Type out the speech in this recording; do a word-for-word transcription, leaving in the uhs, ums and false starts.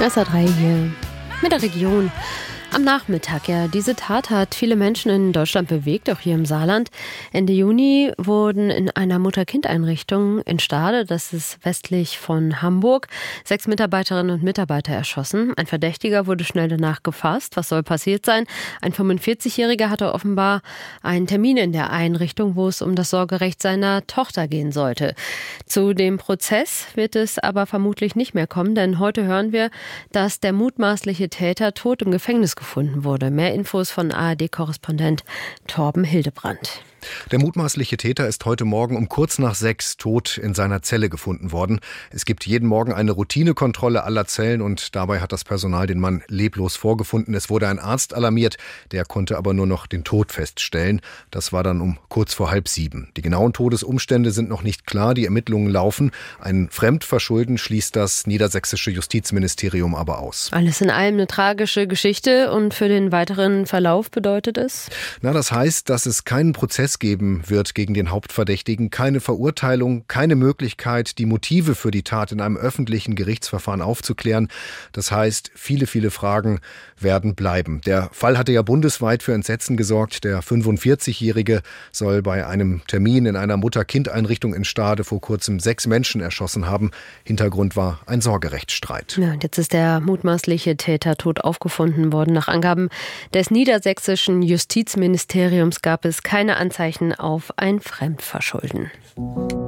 S R drei hier mit der Region. Am Nachmittag, ja, diese Tat hat viele Menschen in Deutschland bewegt, auch hier im Saarland. Ende Juni wurden in einer Mutter-Kind-Einrichtung in Stade, das ist westlich von Hamburg, sechs Mitarbeiterinnen und Mitarbeiter erschossen. Ein Verdächtiger wurde schnell danach gefasst. Was soll passiert sein? Ein fünfundvierzigjähriger hatte offenbar einen Termin in der Einrichtung, wo es um das Sorgerecht seiner Tochter gehen sollte. Zu dem Prozess wird es aber vermutlich nicht mehr kommen, denn heute hören wir, dass der mutmaßliche Täter tot im Gefängnis gefunden wurde. Mehr Infos von A R D-Korrespondent Torben Hildebrand. Der mutmaßliche Täter ist heute Morgen um kurz nach sechs tot in seiner Zelle gefunden worden. Es gibt jeden Morgen eine Routinekontrolle aller Zellen und dabei hat das Personal den Mann leblos vorgefunden. Es wurde ein Arzt alarmiert, der konnte aber nur noch den Tod feststellen. Das war dann um kurz vor halb sieben. Die genauen Todesumstände sind noch nicht klar, die Ermittlungen laufen. Ein Fremdverschulden schließt das niedersächsische Justizministerium aber aus. Alles in allem eine tragische Geschichte und für den weiteren Verlauf bedeutet es? Na, das heißt, dass es keinen Prozess geben wird gegen den Hauptverdächtigen, keine Verurteilung, keine Möglichkeit, die Motive für die Tat in einem öffentlichen Gerichtsverfahren aufzuklären. Das heißt, viele, viele Fragen werden bleiben. Der Fall hatte ja bundesweit für Entsetzen gesorgt. Der fünfundvierzigjährige soll bei einem Termin in einer Mutter-Kind-Einrichtung in Stade vor kurzem sechs Menschen erschossen haben. Hintergrund war ein Sorgerechtsstreit. Ja, und jetzt ist der mutmaßliche Täter tot aufgefunden worden. Nach Angaben des niedersächsischen Justizministeriums gab es keine Anzeichen auf ein Fremdverschulden.